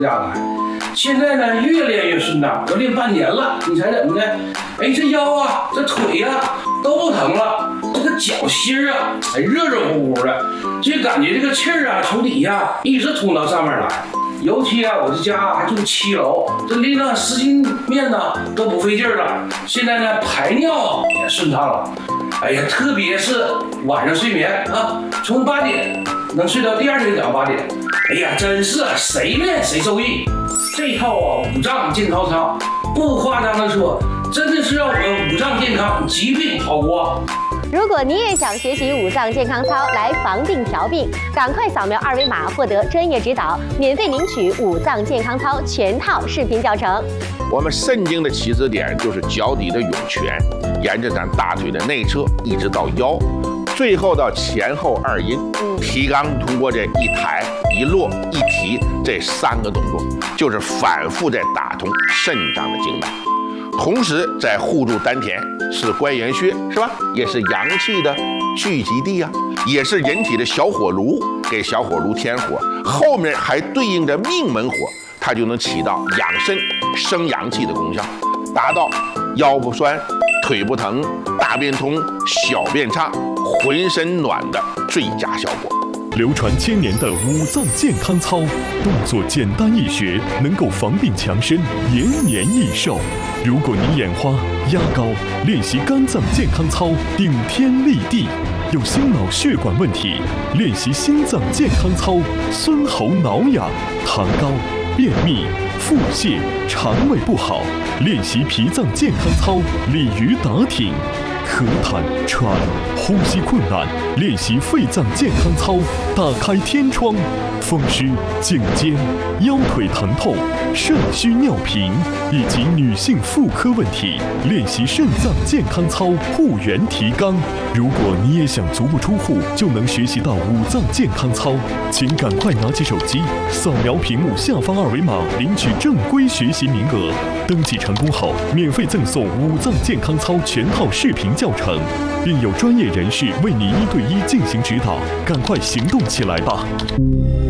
家来。现在呢，越练越顺当，都练半年了。你猜怎么的？哎，这腰啊，这腿呀、都不疼了，这个脚心啊，还热热乎乎的，就感觉这个气儿啊，从底下一直通到上面来。尤其啊，我这家还住7楼，这拎那10斤面呢都不费劲了。现在呢，排尿也顺畅了。哎呀，特别是晚上睡眠啊，从8点能睡到第二天早上8点。哎呀，真是谁练谁受益。这套啊五脏健康操，不夸张的说，真的是让我们五脏健康，疾病跑光。 如果你也想学习五脏健康操来防病调病，赶快扫描2维码获得专业指导，免费领取五脏健康操全套视频教程。 我们肾经的起止点就是脚底的涌泉，沿着咱大腿的内侧一直到腰，最后到前后2阴。提肛通过这一抬一落一提这3个动作，就是反复在打通肾脏的经脉。同时在护住丹田，是关元穴，是吧？也是阳气的聚集地啊，也是人体的小火炉，给小火炉添火。后面还对应着命门火，它就能起到养肾、生阳气的功效，达到腰不酸、腿不疼、大便通、小便畅、浑身暖的最佳效果。 流传1000年的五脏健康操，动作简单易学，能够防病强身，延年益寿。如果你眼花、压高，练习肝脏健康操，顶天立地；有心脑血管问题，练习心脏健康操，孙喉挠痒；痰高、便秘、腹泻、肠胃不好，练习脾脏健康操，鲤鱼打挺；咳痰、喘、呼吸困难，练习肺脏健康操，打开天窗；风湿、颈肩、腰腿疼痛、肾虚尿频以及女性妇科问题，练习肾脏健康操，护元提肛。如果你也想足不出户就能学习到五脏健康操，请赶快拿起手机，扫描屏幕下方2维码，领取正规学习名额。登记成功后，免费赠送五脏健康操全套视频教程，并有专业人士为你1对1进行指导，赶快行动起来吧！